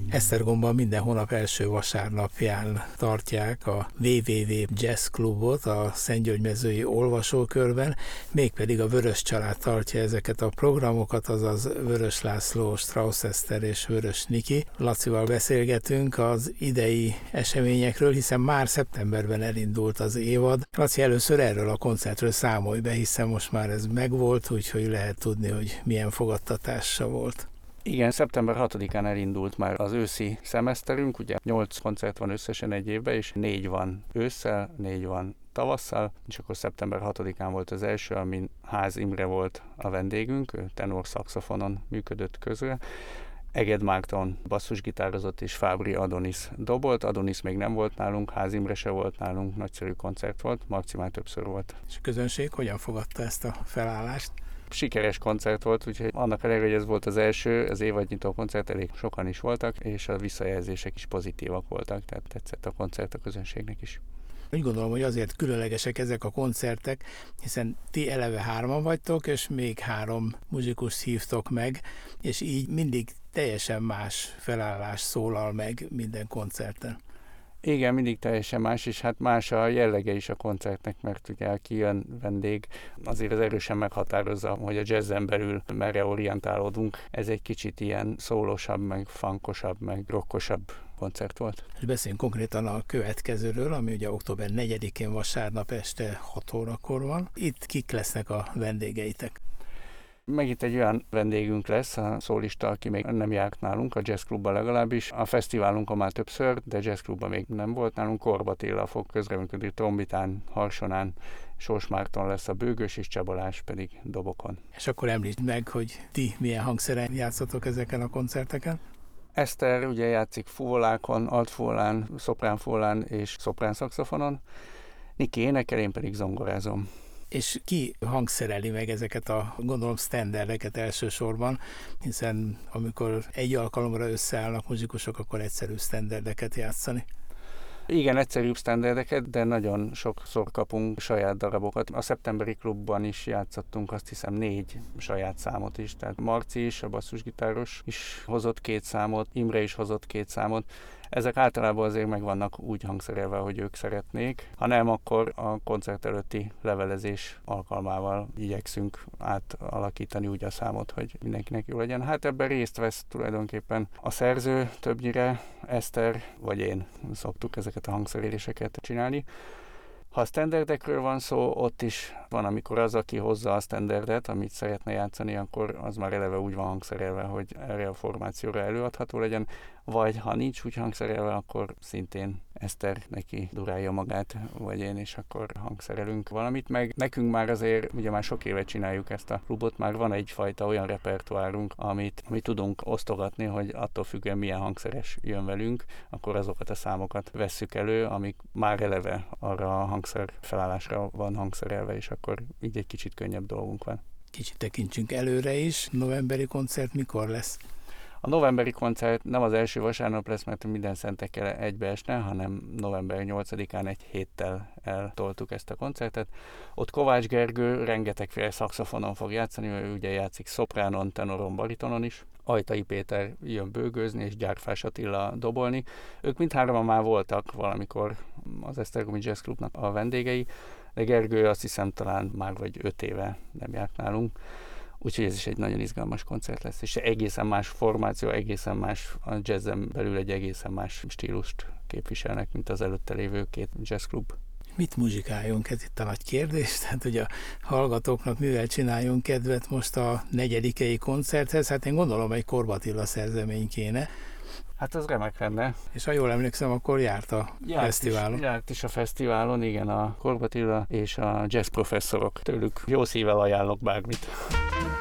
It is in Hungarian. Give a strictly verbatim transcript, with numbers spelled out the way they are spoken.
Esztergomban minden hónap első vasárnapján tartják a double-u double-u double-u pont jazz klubot a Szentgyörgymezői olvasókörben, mégpedig a Vörös család tartja ezeket a programokat, azaz Vörös László, Strauss Eszter és Vörös Niki. Lacival beszélgetünk az idei eseményekről, hiszen már szeptemberben elindult az évad. Laci, először erről a koncertről számolj be, hiszen most már ez megvolt, úgyhogy lehet tudni, hogy milyen fogadtatása volt. Igen, szeptember hatodikán elindult már az őszi szemeszterünk, ugye nyolc koncert van összesen egy évben, és négy van ősszel, négy van tavasszal, és akkor szeptember hatodikán volt az első, amin Ház Imre volt a vendégünk, ő tenor szaxofonon működött közre. Eged Márton basszusgitározott, és Fábri Adonis dobolt. Adonis még nem volt nálunk, Ház Imre se volt nálunk, nagyszerű koncert volt, Marci már többször volt. És a közönség hogyan fogadta ezt a felállást? Sikeres koncert volt, úgyhogy annak ellenére, hogy ez volt az első, az évadnyitó koncert, elég sokan is voltak, és a visszajelzések is pozitívak voltak, tehát tetszett a koncert a közönségnek is. Úgy gondolom, hogy azért különlegesek ezek a koncertek, hiszen ti eleve hárman vagytok, és még három muzsikus hívtok meg, és így mindig teljesen más felállás szólal meg minden koncerten. Igen, mindig teljesen más, és hát más a jellege is a koncertnek, mert ugye aki jön vendég, azért az erősen meghatározza, hogy a jazzen belül merre orientálódunk. Ez egy kicsit ilyen szólósabb, meg funkosabb, meg rockosabb koncert volt. És beszéljünk konkrétan a következőről, ami ugye október negyedikén vasárnap este hat órakor van. Itt kik lesznek a vendégeitek? Megint egy olyan vendégünk lesz, a szólista, aki még nem járt nálunk, a jazzklubban legalábbis. A fesztiválunkon már többször, de jazzklubban még nem volt nálunk. Korba Attila fog közreműködni trombitán, harsonán, Sós Márton lesz a bőgős, és Csabalás pedig dobokon. És akkor említsd meg, hogy ti milyen hangszeren játszotok ezeken a koncerteken? Eszter ugye játszik fuvolákon, altfuvolán, szopránfuvolán és szoprán szaxofonon. Niki énekel, én pedig zongorázom. És ki hangszereli meg ezeket a, gondolom, sztenderdeket elsősorban, hiszen amikor egy alkalomra összeállnak muzsikusok, akkor egyszerű sztenderdeket játszani. Igen, egyszerűbb sztenderdeket, de nagyon sokszor kapunk saját darabokat. A szeptemberi klubban is játszottunk, azt hiszem, négy saját számot is. Tehát Marci is, a basszusgitáros is hozott két számot, Imre is hozott két számot. Ezek általában azért meg vannak úgy hangszerelve, hogy ők szeretnék. Ha nem, akkor a koncert előtti levelezés alkalmával igyekszünk átalakítani úgy a számot, hogy mindenkinek jó legyen. Hát ebben részt vesz tulajdonképpen a szerző, többnyire Eszter vagy én szoktuk ezeket a hangszereléseket csinálni. Ha a sztenderdekről van szó, ott is van, amikor az, aki hozza a sztenderdet, amit szeretne játszani, akkor az már eleve úgy van hangszerelve, hogy erre a formációra előadható legyen, vagy ha nincs úgy hangszerelve, akkor szintén Eszter neki durálja magát, vagy én, és akkor hangszerelünk valamit. Meg nekünk már azért, ugye már sok éve csináljuk ezt a klubot, már van egyfajta olyan repertoárunk, amit, amit tudunk osztogatni, hogy attól függően milyen hangszeres jön velünk, akkor azokat a számokat vesszük elő, amik már eleve arra a hangszer felállásra van hangszerelve, és akkor így egy kicsit könnyebb dolgunk van. Kicsit tekintsünk előre is. Novemberi koncert mikor lesz? A novemberi koncert nem az első vasárnap lesz, mert minden szentekkel egybeesne, hanem november nyolcadikán egy héttel eltoltuk ezt a koncertet. Ott Kovács Gergő rengetegféle szaxofonon fog játszani, ő ugye játszik szopránon, tenoron, baritonon is. Ajtai Péter jön bőgőzni, és Gyárfás Attila dobolni. Ők mindhárman már voltak valamikor az Esztergomi Jazz Clubnak a vendégei, de Gergő azt hiszem talán már vagy öt éve nem járt nálunk. Úgyhogy ez is egy nagyon izgalmas koncert lesz, és egészen más formáció, egészen más, a jazzen belül egy egészen más stílust képviselnek, mint az előtte lévő két jazzklub. Mit muzsikáljunk? Ez itt a nagy kérdés. Tehát, hogy a hallgatóknak mivel csináljunk kedvet most a negyedikei koncerthez? Hát én gondolom, egy Korba Attila szerzemény kéne. Hát az remek lenne. És ha jól emlékszem, akkor járt a járt fesztiválon. Is, járt is a fesztiválon, igen, a Korba Attila és a jazz professzorok. Tőlük jó szívvel ajánlok bármit.